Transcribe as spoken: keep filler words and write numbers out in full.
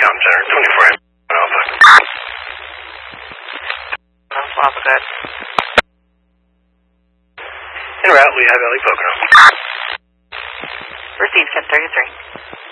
Com Center, twenty-four Alpha. That's Alpha, good. En route, Lehigh Valley, Pocono. Received, ten thirty-three.